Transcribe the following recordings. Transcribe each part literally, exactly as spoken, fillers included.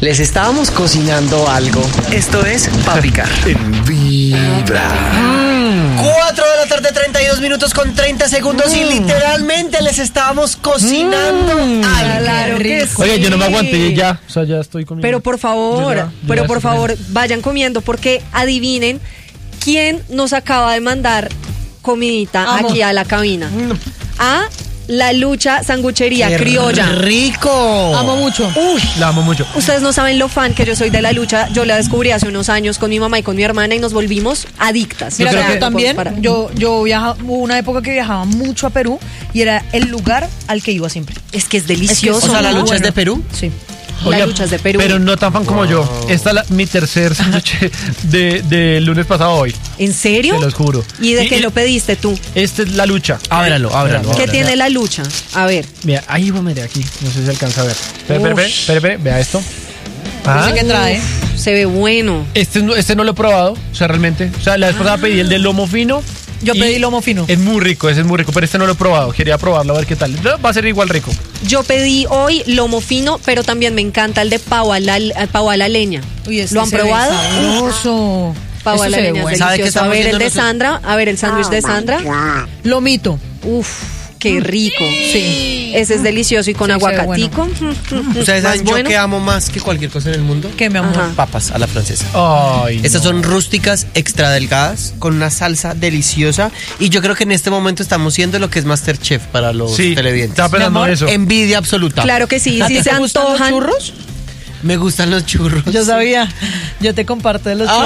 Les estábamos cocinando algo. Esto es Pa' Picar. En Vibra. cuatro de la tarde, treinta y dos minutos con treinta segundos mm. y literalmente les estábamos cocinando mm. algo. Claro que sí. Oye, yo no me aguanté ya, o sea, ya estoy comiendo. Pero por favor, ya, pero ya por favor, vayan comiendo porque adivinen quién nos acaba de mandar comidita Amo. aquí a la cabina. Mm. A La Lucha Sanguchería ¡Qué Criolla. ¡Rico! Amo mucho. Uy, la amo mucho. Ustedes no saben lo fan que yo soy de La Lucha. Yo la descubrí hace unos años con mi mamá y con mi hermana y nos volvimos adictas. Mira, o sea, yo también. Yo, yo viajaba, hubo una época que viajaba mucho a Perú y era el lugar al que iba siempre. Es que es delicioso. Es que, o sea, ¿La Lucha bueno. es de Perú? Sí. Oiga, La Lucha es de Perú. Pero no tan fan como wow. yo. Esta es la, mi tercer sándwich de, de lunes pasado hoy. ¿En serio? Te los juro. ¿Y de y, qué y, lo pediste tú? Esta es La Lucha. Ábralo, ábralo. ¿Qué ábralo. tiene La Lucha? A ver. Mira, ahí va, mire, aquí. No sé si alcanza a ver. Espera, espera, espera, espera, vea esto. Ah, no sé qué trae. Se ve bueno. Este, este no lo he probado, o sea, realmente. O sea, la vez pasada ah. pedí el de lomo fino. Yo pedí lomo fino. Es muy rico, ese es muy rico, pero este no lo he probado. Quería probarlo a ver qué tal. Va a ser igual rico. Yo pedí hoy lomo fino, pero también me encanta el de pavo a la, pavo a la leña. Uy, este ¿lo han probado? Sabroso. Pavo a la leña, bueno. ¿Sabe qué a ver el de Sandra, a ver el sándwich de Sandra. Lomito. Uf, qué rico. Sí. Ese es delicioso y con sí, aguacatico. Bueno. ¿Ustedes saben yo bueno? que amo más que cualquier cosa en el mundo? ¿Qué, mi amor? Ajá. Papas a la francesa. Ay, Estas no. son rústicas, extra delgadas, con una salsa deliciosa. Y yo creo que en este momento estamos siendo lo que es MasterChef para los sí, televidentes. Estaba pensando en eso. Envidia absoluta. Claro que sí. Si se antojan. ¿Los churros? Me gustan los churros. Yo sabía. Yo te comparto de los churros.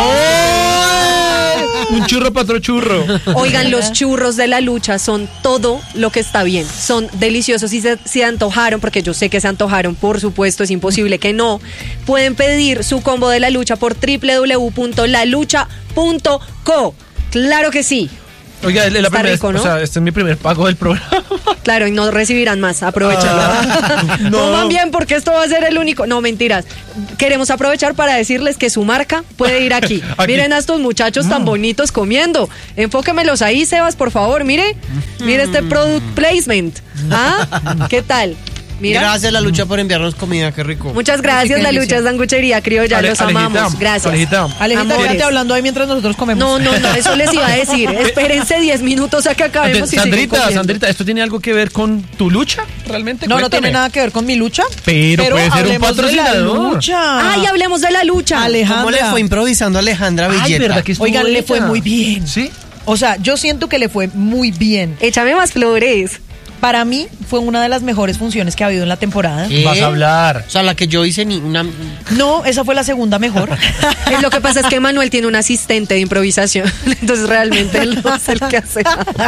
¡Oh! Un churro para otro churro. Oigan, los churros de La Lucha son todo lo que está bien. Son deliciosos. Si se, si antojaron, porque yo sé que se antojaron, por supuesto, es imposible que no. Pueden pedir su combo de La Lucha por doble u doble u doble u punto la lucha punto co. Claro que sí. Oiga, es la está primera, rico, ¿no? O sea, este es mi primer pago del programa. Claro, y no recibirán más, aprovechenlo. Ah, no. Coman bien porque esto va a ser el único. No, mentiras. Queremos aprovechar para decirles que su marca puede ir aquí. aquí. Miren a estos muchachos mm. tan bonitos comiendo. Enfóquemelos ahí, Sebas, por favor. Mire, mm. mire este product placement. ¿Ah? ¿Qué tal? Mira. Gracias, La Lucha, por enviarnos comida, qué rico. Muchas gracias, La Lucha Sanguchería Criolla, Ale, los Alejita, amamos. Gracias. Alejita, Alejita, quédate hablando ahí mientras nosotros comemos. No, no, no, eso les iba a decir. Espérense diez minutos a que acabemos y Sandrita, Sandrita, ¿esto tiene algo que ver con tu lucha? ¿Realmente? No, Cuéntame. no tiene nada que ver con mi lucha. Pero, pero puede ser un patrocinador. Lucha. Ay, hablemos de La Lucha. Alejandra. ¿Cómo le fue improvisando a Alejandra Villeta? Ay, ¿verdad que Oigan, bonita? le fue muy bien. ¿Sí? O sea, yo siento que le fue muy bien. Échame más flores. Para mí fue una de las mejores funciones que ha habido en la temporada. ¿Qué? Vas a hablar. O sea, la que yo hice ni una... No, esa fue la segunda mejor. Es lo que pasa es que Manuel tiene un asistente de improvisación. Entonces realmente él no es el que hace.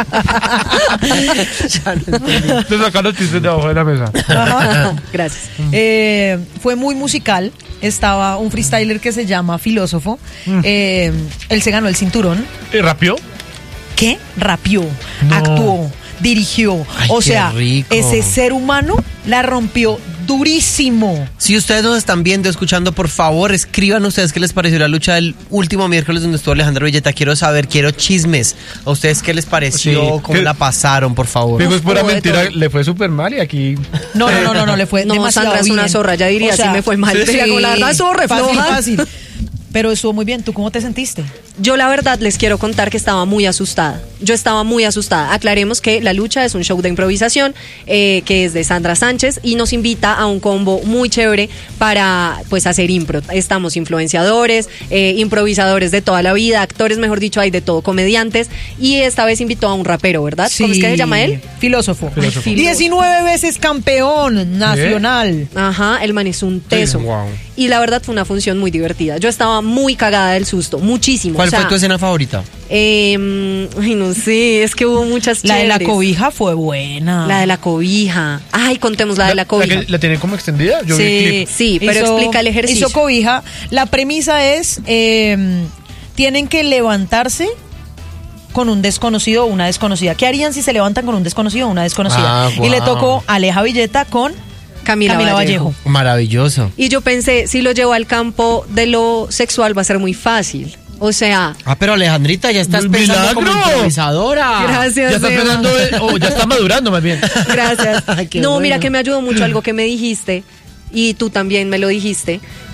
Ya no entendí. Te sacan los chistes de abajo de la mesa. Ajá. Gracias. Eh, fue muy musical. Estaba un freestyler que se llama Filósofo. Mm. Eh, él se ganó el cinturón. ¿Y rapió? ¿Qué? Rapió. No. Actuó. Dirigió. Ay, o sea, rico. ese ser humano la rompió durísimo. Si ustedes nos están viendo, escuchando, por favor, escriban ustedes qué les pareció la lucha del último miércoles donde estuvo Alejandra Villeta. Quiero saber, quiero chismes. ¿A ustedes qué les pareció? Sí. ¿Cómo ¿Qué? la pasaron, por favor? Digo, es pura Todo, mentira, todo. le fue súper mal y aquí... No, no, no, no, no le fue No, demasiado Sandra es bien. una zorra, ya diría, O sea, sí me fue mal. sí, Pero con la verdad zorra, fácil, floja. fácil. Pero estuvo muy bien. ¿Tú cómo te sentiste? Yo la verdad les quiero contar que estaba muy asustada. Yo estaba muy asustada. Aclaremos que La Lucha es un show de improvisación eh, que es de Sandra Sánchez y nos invita a un combo muy chévere para pues hacer impro. Estamos influenciadores, eh, improvisadores de toda la vida, actores, mejor dicho, hay de todo, comediantes. Y esta vez invitó a un rapero, ¿verdad? Sí. ¿Cómo es que se llama él? Filósofo. Filósofo. Ay, diecinueve veces campeón nacional. Ajá, el man es un teso. Sí, wow. Y la verdad fue una función muy divertida. Yo estaba muy cagada del susto, muchísimo. ¿Cuál o sea, fue tu escena favorita? Eh, ay, no sé, es que hubo muchas La de la chéveres. cobija fue buena. La de la cobija. Ay, contemos la, de la cobija. ¿La, que, ¿La tienen como extendida? Yo vi el Sí, clip. sí, pero Hizo- explica el ejercicio. Hizo cobija. La premisa es, eh, tienen que levantarse con un desconocido o una desconocida. ¿Qué harían si se levantan con un desconocido o una desconocida? Ah, Y le wow. tocó a Aleja Villeta con Camila, Camila Vallejo. Vallejo. Maravilloso. Y yo pensé, si lo llevo al campo de lo sexual va a ser muy fácil. O sea, Ah, pero Alejandrita, ya estás ¡Un pensando como milagro! improvisadora. gracias. Ya está Eva. pensando, eh, o ya está madurando más bien. Gracias. Ay, qué no, bueno. mira que me ayudó mucho algo que me dijiste y tú también me lo dijiste,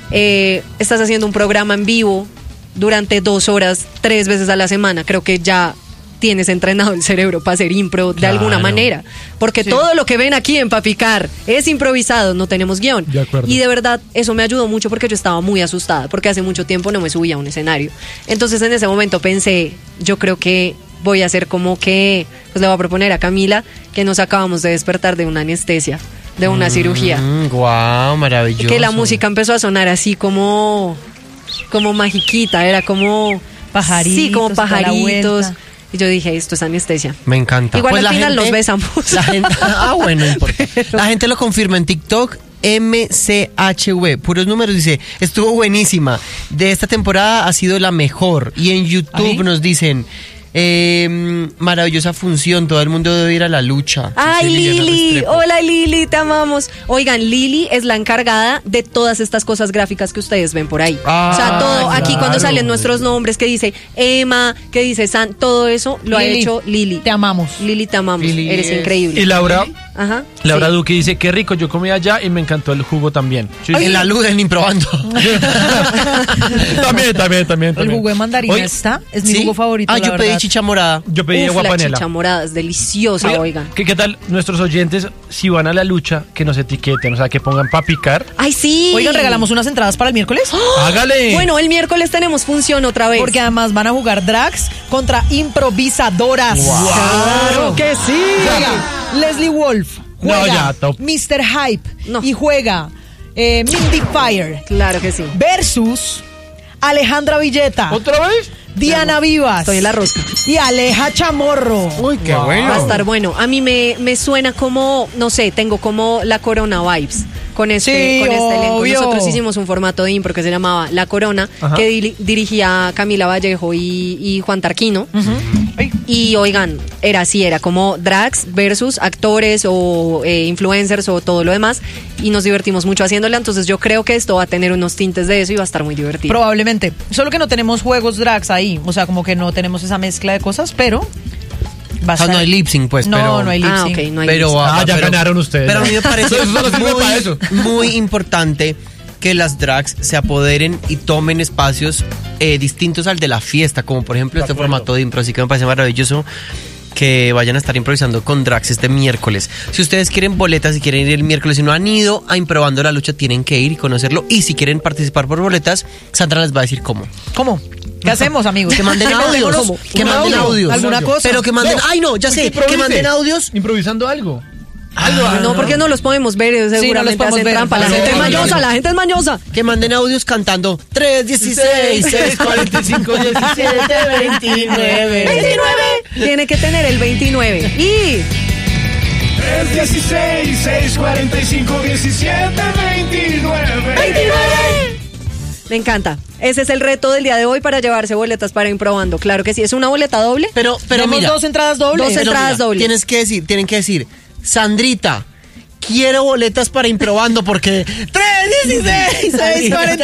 eh, estás haciendo un programa en vivo durante dos horas, tres veces a la semana, creo que ya tienes entrenado el cerebro para hacer impro de Claro. alguna manera, porque Sí. todo lo que ven aquí en Papicar es improvisado, no tenemos guión. De acuerdo. Y de verdad eso me ayudó mucho porque yo estaba muy asustada, porque hace mucho tiempo no me subía a un escenario. Entonces en ese momento pensé, yo creo que voy a hacer como que, pues le voy a proponer a Camila que nos acabamos de despertar de una anestesia, de una cirugía. Mm, guau, maravilloso. Que la música empezó a sonar así como, como magiquita, era como Pajaritos, sí, como toda la vuelta. pajaritos. Y yo dije, esto es anestesia. Me encanta. Igual Pues al la final gente- nos besamos. La gente, ah, bueno, no importa. La gente lo confirma en TikTok. M C H V, puros números, dice, estuvo buenísima. De esta temporada ha sido la mejor. Y en YouTube ¿Ahí? nos dicen, eh, maravillosa función, todo el mundo debe ir a la lucha. Ay, Dice Liliana Lili, Restrepo. hola Lili, te amamos. Oigan, Lili es la encargada de todas estas cosas gráficas que ustedes ven por ahí. Ah, o sea, todo aquí claro. cuando salen nuestros nombres, que dice Emma, que dice San, todo eso lo Lili, ha hecho Lili. Te amamos. Lili, te amamos, Lili eres es- increíble. Y Laura, Ajá. Laura sí. Duque dice, qué rico, yo comí allá y me encantó el jugo también. Sí, sí. En la luz, en improbando. también, también, también, El también. jugo de mandarina Oye, está, es mi ¿Sí? jugo favorito, Ah, la yo pedí verdad. chicha morada. Yo pedí Uf, agua la panela. chicha morada es deliciosa, Oiga, oigan. ¿qué, ¿Qué tal nuestros oyentes, si van a la lucha, que nos etiqueten? O sea, que pongan pa' picar. Ay, sí. Oigan, regalamos unas entradas para el miércoles. ¡Hágale! Bueno, el miércoles tenemos función otra vez. Porque además van a jugar drags contra improvisadoras. Claro que sí. Juega Leslie Wolf, No, juega ya, top. mister Hype No. y juega eh, Mindy Fire Claro que sí. versus Alejandra Villeta, ¿Otra vez? Diana Vivas Estoy en la rosca. y Aleja Chamorro. Uy, qué bueno. Va a estar bueno. A mí me, me suena como, no sé, tengo como la Corona vibes con este, Sí, con este elenco. obvio. Nosotros hicimos un formato de impro que se llamaba La Corona, Ajá. que diri- dirigía Camila Vallejo y, y Juan Tarquino. Ay, Y oigan, era así, era como drags versus actores o eh, influencers o todo lo demás. Y nos divertimos mucho haciéndole. Entonces yo creo que esto va a tener unos tintes de eso y va a estar muy divertido. probablemente. Solo que no tenemos juegos drags ahí. O sea, como que no tenemos esa mezcla de cosas, pero va a O sea, estar- no hay lip sync, pues, No, pero... no hay lip Ah, sync. ok, no hay Pero, lip sync. Ah, ya pero- ganaron ustedes. Pero a mí me parece Eso solo sirve para eso. muy, muy importante que las drags se apoderen y tomen espacios eh, distintos al de la fiesta, como por ejemplo De este acuerdo. formato de impro, así que me parece maravilloso que vayan a estar improvisando con drags este miércoles. Si ustedes quieren boletas y quieren ir el miércoles y no han ido a Improbando la Lucha, tienen que ir y conocerlo. Y si quieren participar por boletas, Sandra les va a decir cómo. ¿Cómo? ¿Qué hacemos, amigos? Que manden audios. ¿Cómo? Que ¿Un manden audio? audios. ¿Alguna cosa? Pero que manden... No, ¡Ay, no! Ya pues sé. que improvise. Que manden audios. Improvisando algo. Algo. Ah, No, porque no los podemos ver, los seguramente podemos hacen ver. trampa. La No, gente es no, no, mañosa, no. la gente es mañosa. Que manden audios cantando tres, dieciséis, seis, cuarenta y cinco, diecisiete, veintinueve. veintinueve. Tiene que tener el veintinueve. Y tres dieciséis, seis cuarenta y cinco, diecisiete, veintinueve. veintinueve. Me encanta. Ese es el reto del día de hoy para llevarse boletas para Improbando. Claro que sí. ¿Es una boleta doble? Pero, pero ¿Tenemos mira. dos entradas dobles? Dos pero entradas mira, dobles. Tienes que decir, tienen que decir, Sandrita, quiero boletas para Improbando porque tres, dieciséis, seis, cuarenta